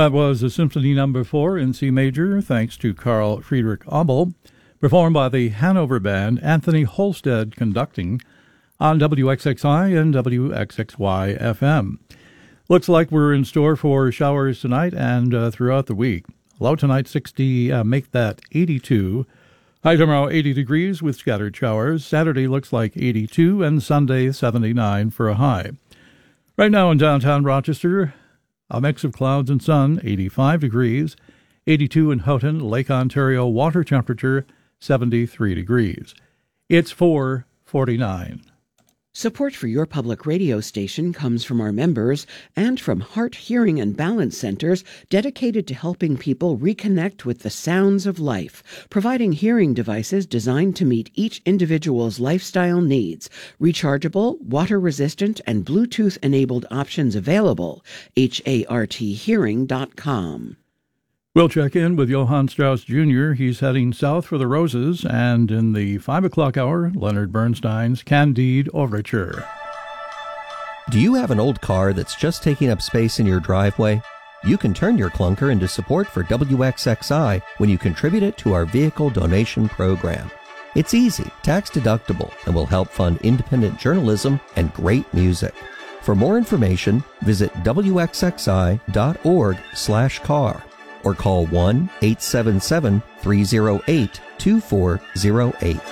That was the Symphony No. 4 in C major, thanks to Carl Friedrich Abel, performed by the Hanover Band, Anthony Holstead conducting, on WXXI and WXXY FM. Looks like we're in store for showers tonight and throughout the week. Low tonight 60, make that 82. High tomorrow 80 degrees with scattered showers. Saturday looks like 82 and Sunday 79 for a high. Right now in downtown Rochester, a mix of clouds and sun, 85 degrees. 82 in Houghton, Lake Ontario, water temperature 73 degrees. It's 4:49. Support for your public radio station comes from our members and from Heart, Hearing, and Balance Centers dedicated to helping people reconnect with the sounds of life, providing hearing devices designed to meet each individual's lifestyle needs. Rechargeable, water-resistant, and Bluetooth-enabled options available. HARThearing.com. We'll check in with Johann Strauss Jr. He's heading south for the Roses, and in the 5 o'clock hour, Leonard Bernstein's Candide Overture. Do you have an old car that's just taking up space in your driveway? You can turn your clunker into support for WXXI when you contribute it to our vehicle donation program. It's easy, tax-deductible, and will help fund independent journalism and great music. For more information, visit wxxi.org/car. or call 1-877-308-2408.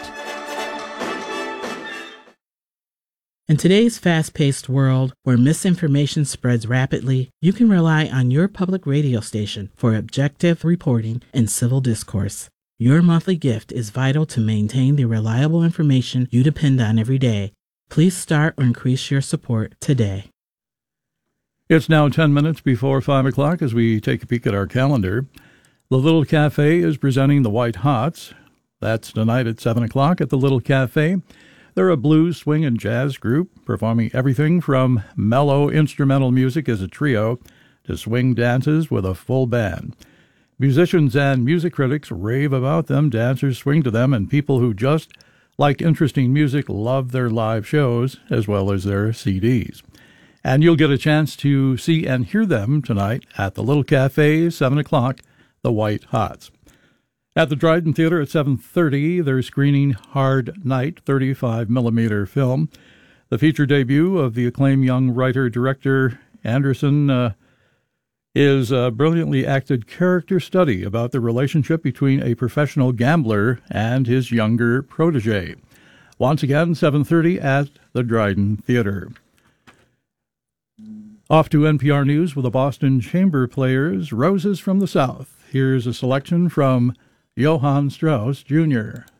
In today's fast-paced world, where misinformation spreads rapidly, you can rely on your public radio station for objective reporting and civil discourse. Your monthly gift is vital to maintain the reliable information you depend on every day. Please start or increase your support today. It's now 10 minutes before 5 o'clock as we take a peek at our calendar. The Little Cafe is presenting the White Hots. That's tonight at 7 o'clock at the Little Cafe. They're a blues, swing, and jazz group performing everything from mellow instrumental music as a trio to swing dances with a full band. Musicians and music critics rave about them, dancers swing to them, and people who just like interesting music love their live shows as well as their CDs. And you'll get a chance to see and hear them tonight at the Little Cafe, 7 o'clock, the White Hots. At the Dryden Theater at 7:30, they're screening Hard Night, 35mm film. The feature debut of the acclaimed young writer-director Anderson is a brilliantly acted character study about the relationship between a professional gambler and his younger protege. Once again, 7:30 at the Dryden Theater. Off to NPR News with the Boston Chamber Players, Roses from the South. Here's a selection from Johann Strauss Jr.